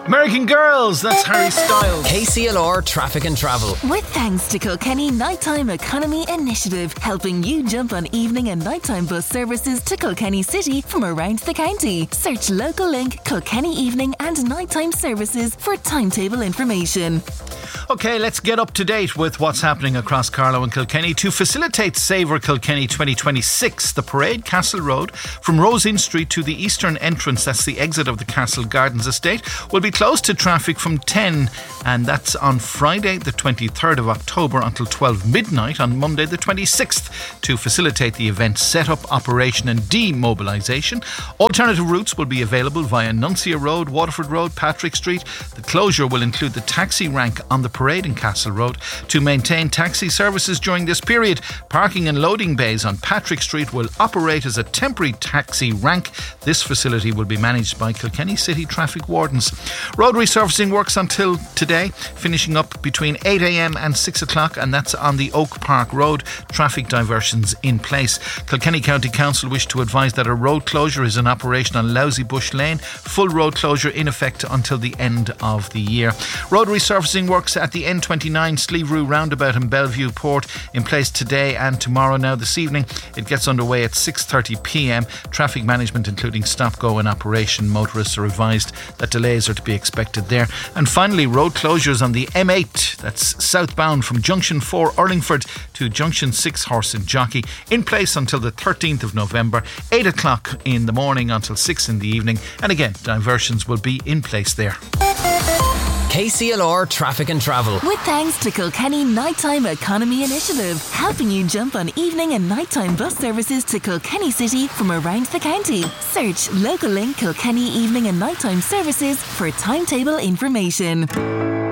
American Girls, that's Harry Styles. KCLR Traffic and Travel. With thanks to Kilkenny Nighttime Economy Initiative, helping you jump on evening and nighttime bus services to Kilkenny City from around the county. Search local link Kilkenny Evening and Nighttime Services for timetable information. Okay, let's get up to date with what's happening across Carlow and Kilkenny. To facilitate Savour Kilkenny 2026, the parade, Castle Road, from Rose Inn Street to the eastern entrance, that's the exit of the Castle Gardens estate, will be closed to traffic from 10, and that's on Friday the 23rd of October until 12 midnight on Monday the 26th to facilitate the event's setup, operation and demobilisation. Alternative routes will be available via Nuncia Road, Waterford Road, Patrick Street. The closure will include the taxi rank on the parade in Castle Road to maintain taxi services during this period. Parking and loading bays on Patrick Street will operate as a temporary taxi rank. This facility will be managed by Kilkenny City Traffic Wardens. Road resurfacing works until today, finishing up between 8am and 6 o'clock, and that's on the Oak Park Road. Traffic diversions in place. Kilkenny County Council wish to advise that a road closure is in operation on Lousy Bush Lane. Full road closure in effect until the end of the year. Road resurfacing works at the N29 Sleeveroo roundabout in Bellevue Port in place today and tomorrow. Now this evening it gets underway at 6:30pm. Traffic management including stop go in operation. Motorists are advised that delays are to be expected there. And finally, road closures on the M8, that's southbound from Junction 4 Urlingford to Junction 6 Horse and Jockey, in place until the 13th of November, 8 o'clock in the morning until 6 in the evening. And again, diversions will be in place there. KCLR Traffic and Travel. With thanks to Kilkenny Nighttime Economy Initiative, helping you jump on evening and nighttime bus services to Kilkenny City from around the county. Search local link Kilkenny Evening and Nighttime Services for timetable information.